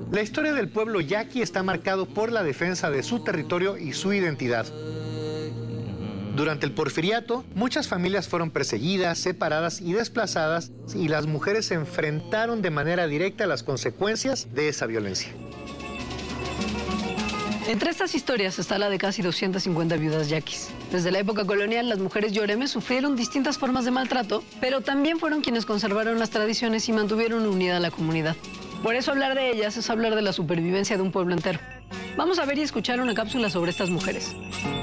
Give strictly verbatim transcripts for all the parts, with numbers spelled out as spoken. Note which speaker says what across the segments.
Speaker 1: La historia del pueblo yaqui está marcado por la defensa de su territorio y su identidad. Durante el Porfiriato, muchas familias fueron perseguidas, separadas y desplazadas, y las mujeres se enfrentaron de manera directa a las consecuencias de esa violencia.
Speaker 2: Entre estas historias está la de casi doscientas cincuenta viudas yaquis. Desde la época colonial, las mujeres yoreme sufrieron distintas formas de maltrato, pero también fueron quienes conservaron las tradiciones y mantuvieron unida a la comunidad. Por eso hablar de ellas es hablar de la supervivencia de un pueblo entero. Vamos a ver y escuchar una cápsula sobre estas mujeres.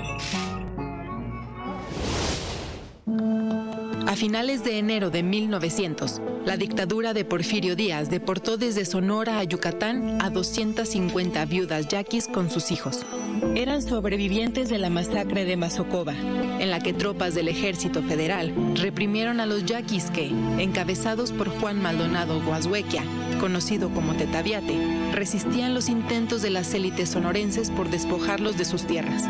Speaker 3: A finales de enero de mil novecientos, la dictadura de Porfirio Díaz deportó desde Sonora a Yucatán a doscientas cincuenta viudas yaquis con sus hijos. Eran sobrevivientes de la masacre de Mazocoba, en la que tropas del Ejército Federal reprimieron a los yaquis que, encabezados por Juan Maldonado Guashuequia, conocido como Tetaviate, resistían los intentos de las élites sonorenses por despojarlos de sus tierras.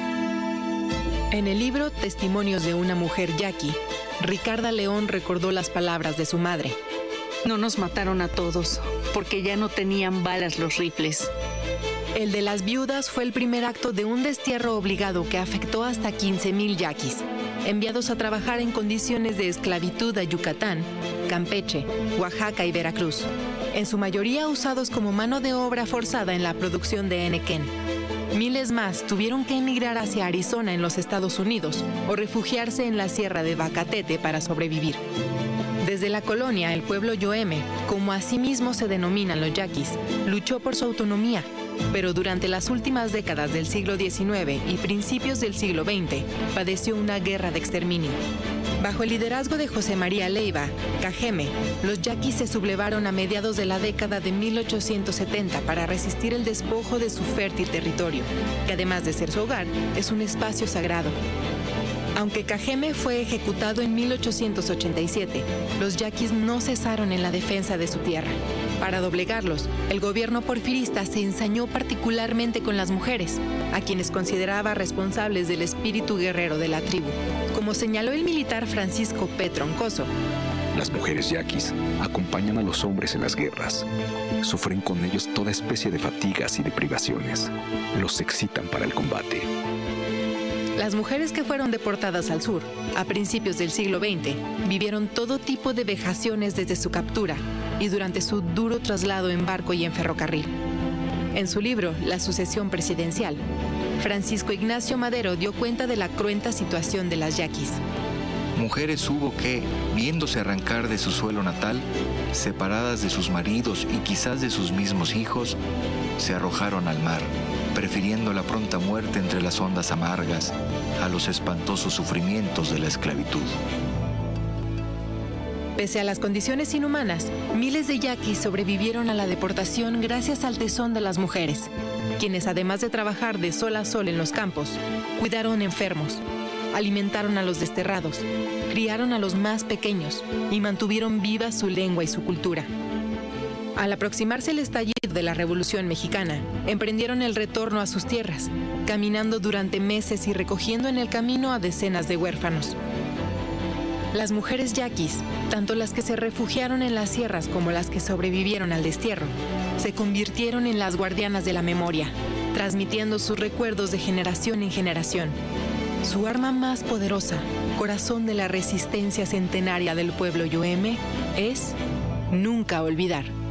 Speaker 3: En el libro Testimonios de una mujer yaqui, Ricarda León recordó las palabras de su madre.
Speaker 4: No nos mataron a todos, porque ya no tenían balas los rifles.
Speaker 3: El de las viudas fue el primer acto de un destierro obligado que afectó hasta quince mil yaquis, enviados a trabajar en condiciones de esclavitud a Yucatán, Campeche, Oaxaca y Veracruz, en su mayoría usados como mano de obra forzada en la producción de henequén. Miles más tuvieron que emigrar hacia Arizona en los Estados Unidos o refugiarse en la Sierra de Bacatete para sobrevivir. Desde la colonia, el pueblo yoeme, como asimismo se denominan los yaquis, luchó por su autonomía, pero durante las últimas décadas del siglo diecinueve y principios del siglo veinte, padeció una guerra de exterminio. Bajo el liderazgo de José María Leiva, Cajeme, los yaquis se sublevaron a mediados de la década de mil ochocientos setenta para resistir el despojo de su fértil territorio, que además de ser su hogar, es un espacio sagrado. Aunque Cajeme fue ejecutado en mil ochocientos ochenta y siete, los yaquis no cesaron en la defensa de su tierra. Para doblegarlos, el gobierno porfirista se ensañó particularmente con las mujeres, a quienes consideraba responsables del espíritu guerrero de la tribu. Como señaló el militar Francisco P. Troncoso,
Speaker 5: las mujeres yaquis acompañan a los hombres en las guerras. Sufren con ellos toda especie de fatigas y de privaciones. Los excitan para el combate.
Speaker 3: Las mujeres que fueron deportadas al sur, a principios del siglo veinte, vivieron todo tipo de vejaciones desde su captura y durante su duro traslado en barco y en ferrocarril. En su libro, La sucesión presidencial, Francisco Ignacio Madero dio cuenta de la cruenta situación de las yaquis.
Speaker 6: Mujeres hubo que, viéndose arrancar de su suelo natal, separadas de sus maridos y quizás de sus mismos hijos, se arrojaron al mar, prefiriendo la pronta muerte entre las ondas amargas a los espantosos sufrimientos de la esclavitud.
Speaker 3: Pese a las condiciones inhumanas, miles de yaquis sobrevivieron a la deportación gracias al tesón de las mujeres, quienes además de trabajar de sol a sol en los campos, cuidaron enfermos, alimentaron a los desterrados, criaron a los más pequeños y mantuvieron viva su lengua y su cultura. Al aproximarse el estallido de la Revolución Mexicana, emprendieron el retorno a sus tierras, caminando durante meses y recogiendo en el camino a decenas de huérfanos. Las mujeres yaquis, tanto las que se refugiaron en las sierras como las que sobrevivieron al destierro, se convirtieron en las guardianas de la memoria, transmitiendo sus recuerdos de generación en generación. Su arma más poderosa, corazón de la resistencia centenaria del pueblo yoeme, es nunca olvidar.